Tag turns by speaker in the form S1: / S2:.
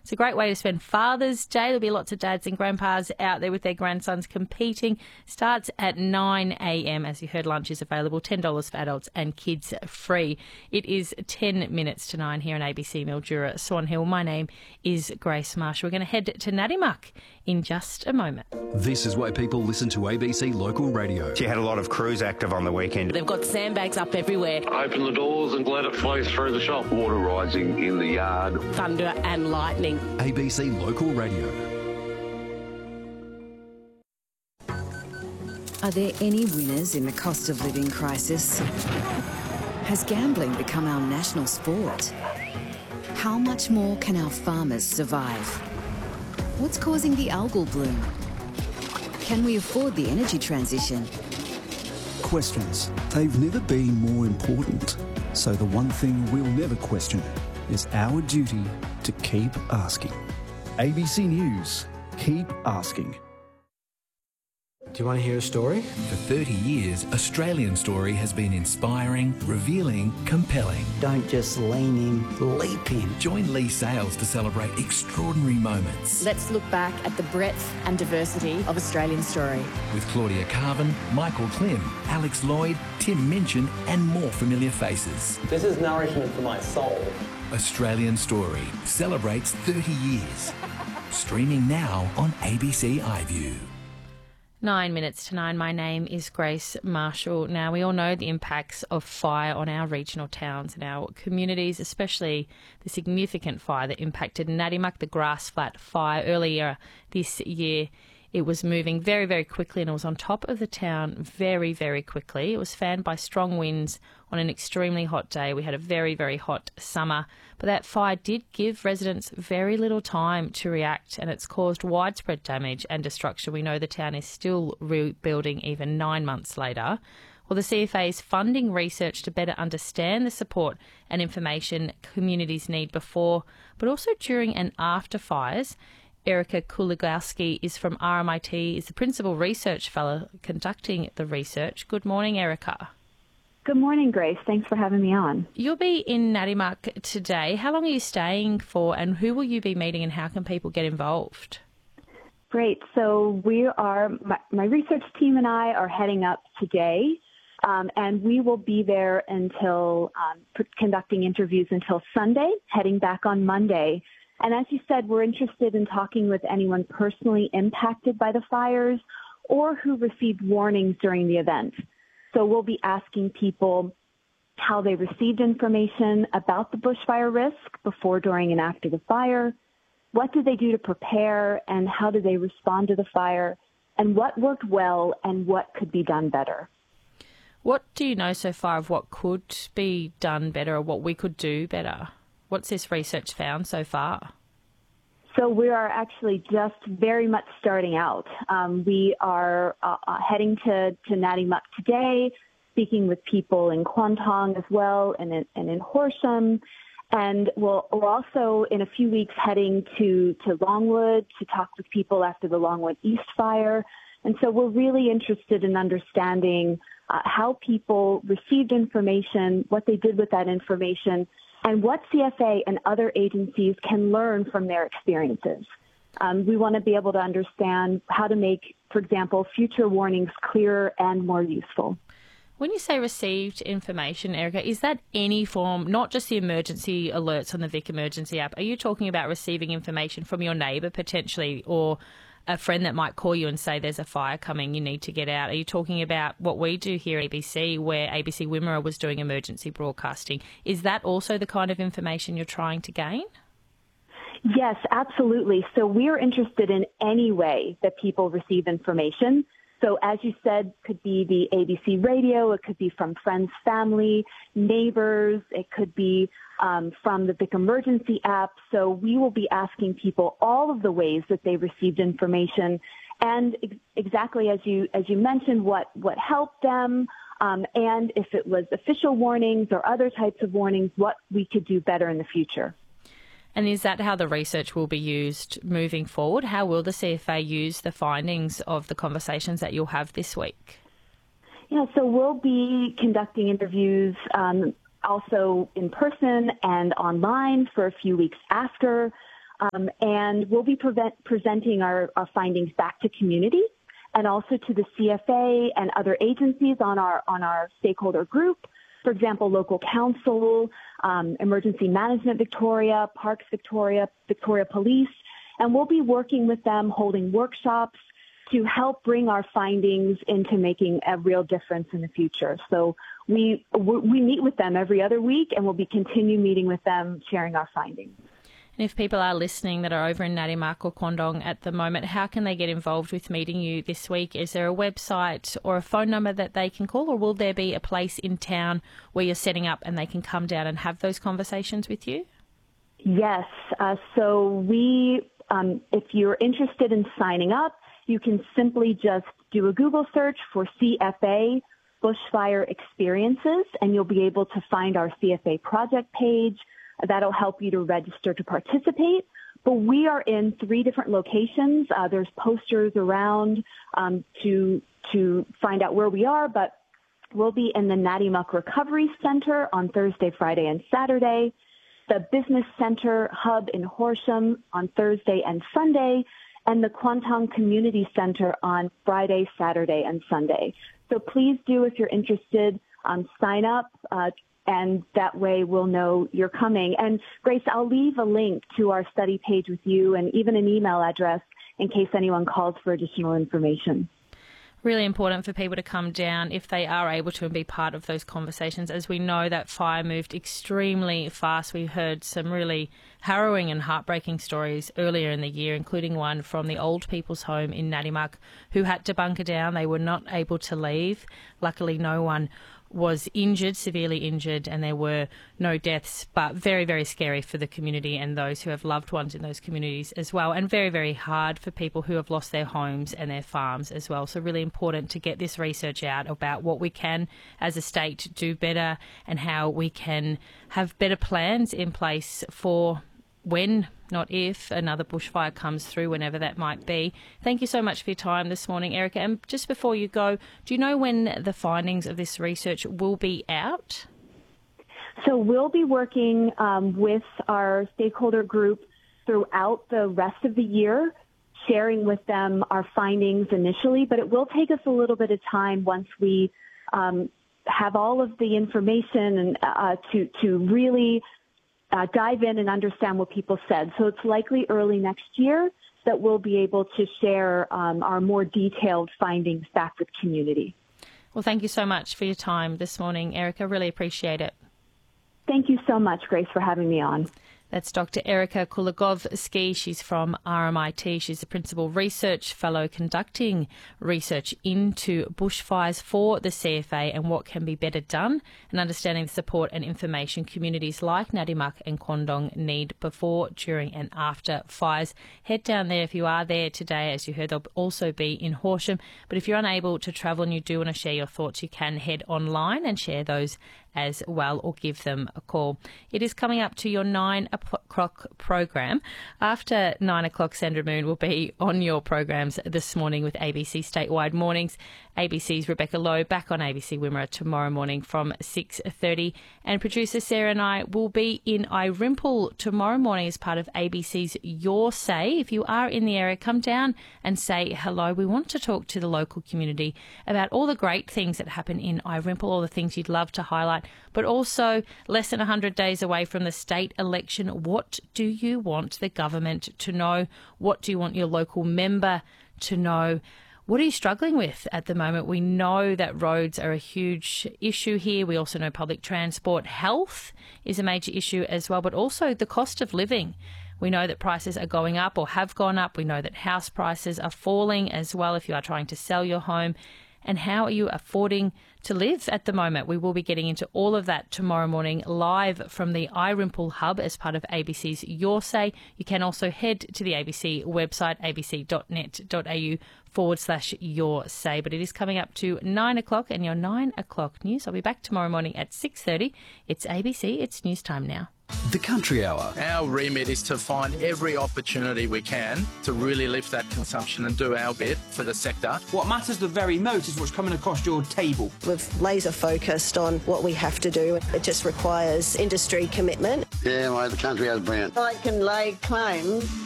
S1: It's a great way to spend Father's Day. There'll be lots of dads and grandpas out there with their grandsons competing. Starts at 9 a.m. As you heard, lunch is available, $10 for adults and kids free. It is 10 minutes to 9 here in ABC Mildura, Swan Hill. My name is Grace Marshall. We're going to head to Nadimuck in just a moment.
S2: This is why people listen to ABC Local Radio.
S3: She had a lot of crews active on the weekend.
S4: They've got sandbags up everywhere.
S5: Open the doors and let it flow through the shop.
S6: Water rising in the yard.
S4: Thunder and lightning.
S2: ABC Local Radio.
S7: Are there any winners in the cost of living crisis? Has gambling become our national sport? How much more can our farmers survive? What's causing the algal bloom? Can we afford the energy transition?
S8: Questions. They've never been more important. So the one thing we'll never question is our duty to keep asking. ABC News. Keep asking.
S9: Do you want to hear a story?
S10: For 30 years, Australian Story has been inspiring, revealing, compelling.
S9: Don't just lean in, leap in.
S10: Join Lee Sales to celebrate extraordinary moments.
S11: Let's look back at the breadth and diversity of Australian Story.
S10: With Claudia Carvin, Michael Klim, Alex Lloyd, Tim Minchin and more familiar faces.
S12: This is nourishment for my soul.
S10: Australian Story celebrates 30 years. Streaming now on ABC iView.
S1: 9 minutes to 9. My name is Grace Marshall. Now, we all know the impacts of fire on our regional towns and our communities, especially the significant fire that impacted Nadimuck, the grass flat fire earlier this year. It was moving very, very quickly and it was on top of the town very, very quickly. It was fanned by strong winds on an extremely hot day. We had a very, very hot summer. But that fire did give residents very little time to react and it's caused widespread damage and destruction. We know the town is still rebuilding even 9 months later. Well, the CFA is funding research to better understand the support and information communities need before, but also during and after fires. Erica Kuligowski is from RMIT, is the Principal Research Fellow conducting the research. Good morning, Erica.
S13: Good morning, Grace. Thanks for having me on.
S1: You'll be in Nadimuck today. How long are you staying for and who will you be meeting and how can people get involved?
S13: Great. So my research team and I are heading up today and we will be there until conducting interviews until Sunday, heading back on Monday. And as you said, we're interested in talking with anyone personally impacted by the fires or who received warnings during the event. So we'll be asking people how they received information about the bushfire risk before, during, and after the fire. What did they do to prepare and how did they respond to the fire? And what worked well and what could be done better?
S1: What do you know so far of what could be done better or what we could do better? What's this research found so far?
S13: So we are actually just very much starting out. We are heading to Nadimuck today, speaking with people in Kwantong as well and in Horsham. And we're also in a few weeks heading to Longwood to talk with people after the Longwood East fire. And so we're really interested in understanding how people received information, what they did with that information, and what CFA and other agencies can learn from their experiences. We want to be able to understand how to make, for example, future warnings clearer and more useful.
S1: When you say received information, Erica, is that any form, not just the emergency alerts on the Vic Emergency app? Are you talking about receiving information from your neighbour potentially or a friend that might call you and say there's a fire coming, you need to get out? Are you talking about what we do here at ABC, where ABC Wimmera was doing emergency broadcasting? Is that also the kind of information you're trying to gain?
S13: Yes, absolutely. So we're interested in any way that people receive information. So as you said, could be the ABC radio, it could be from friends, family, neighbors, it could be from the Vic Emergency app. So we will be asking people all of the ways that they received information and exactly as you mentioned, what helped them, and if it was official warnings or other types of warnings, what we could do better in the future.
S1: And is that how the research will be used moving forward? How will the CFA use the findings of the conversations that you'll have this week?
S13: Yeah, so we'll be conducting interviews also in person and online for a few weeks after. and we'll be presenting our findings back to community and also to the CFA and other agencies on our stakeholder group. For example, local council, Emergency Management Victoria, Parks Victoria, Victoria Police, and we'll be working with them, holding workshops to help bring our findings into making a real difference in the future. So we meet with them every other week, and we'll be continue meeting with them, sharing our findings.
S1: And if people are listening that are over in Nadimak or Kwandong at the moment, how can they get involved with meeting you this week? Is there a website or a phone number that they can call, or will there be a place in town where you're setting up and they can come down and have those conversations with you?
S13: Yes. So if you're interested in signing up, you can simply just do a Google search for CFA Bushfire Experiences, and you'll be able to find our CFA project page. That'll help you to register to participate. But we are in 3 different locations. There's posters around to find out where we are, but we'll be in the Nadimak Recovery Center on Thursday, Friday, and Saturday, the Business Center Hub in Horsham on Thursday and Sunday, and the Kwantong Community Center on Friday, Saturday, and Sunday. So please do, if you're interested, sign up, and that way we'll know you're coming. And Grace, I'll leave a link to our study page with you and even an email address in case anyone calls for additional information.
S1: Really important for people to come down if they are able to and be part of those conversations. As we know, that fire moved extremely fast. We heard some really harrowing and heartbreaking stories earlier in the year, including one from the old people's home in Nadimak who had to bunker down. They were not able to leave. Luckily, no one was injured, severely injured, and there were no deaths, but very, very scary for the community and those who have loved ones in those communities as well, and very, very hard for people who have lost their homes and their farms as well. So really important to get this research out about what we can as a state do better and how we can have better plans in place for when, not if, another bushfire comes through, whenever that might be. Thank you so much for your time this morning, Erica. And just before you go, do you know when the findings of this research will be out?
S13: So we'll be working with our stakeholder group throughout the rest of the year, sharing with them our findings initially, but it will take us a little bit of time once we have all of the information and to really dive in and understand what people said. So it's likely early next year that we'll be able to share our more detailed findings back with community.
S1: Well, thank you so much for your time this morning, Erica. Really appreciate it.
S13: Thank you so much, Grace, for having me on.
S1: That's Dr. Erica Kulagovski. She's from RMIT. She's the Principal Research Fellow conducting research into bushfires for the CFA and what can be better done, and understanding the support and information communities like Nadimak and Kwandong need before, during and after fires. Head down there if you are there today. As you heard, they'll also be in Horsham. But if you're unable to travel and you do want to share your thoughts, you can head online and share those as well, or give them a call. It is coming up to your 9 o'clock program. After 9 o'clock, Sandra Moon will be on your programs this morning with ABC Statewide Mornings. ABC's Rebecca Lowe back on ABC Wimmera tomorrow morning from 6:30. And producer Sarah and I will be in Irimple tomorrow morning as part of ABC's Your Say. If you are in the area, come down and say hello. We want to talk to the local community about all the great things that happen in Irimple, all the things you'd love to highlight, but also less than 100 days away from the state election. What do you want the government to know? What do you want your local member to know? What are you struggling with at the moment? We know that roads are a huge issue here. We also know public transport. Health is a major issue as well, but also the cost of living. We know that prices are going up or have gone up. We know that house prices are falling as well if you are trying to sell your home. And how are you affording to live at the moment? We will be getting into all of that tomorrow morning live from the Irimple Hub as part of ABC's Your Say. You can also head to the ABC website, abc.net.au/Your Say. But it is coming up to 9 o'clock and your 9 o'clock news. I'll be back tomorrow morning at 6:30. It's ABC. It's news time now.
S2: The Country Hour.
S14: Our remit is to find every opportunity we can to really lift that consumption and do our bit for the sector.
S15: What matters the very most is what's coming across your table.
S16: We're laser focused on what we have to do. It just requires industry commitment.
S17: Yeah, mate, the Country Hour is brilliant.
S18: I can lay claim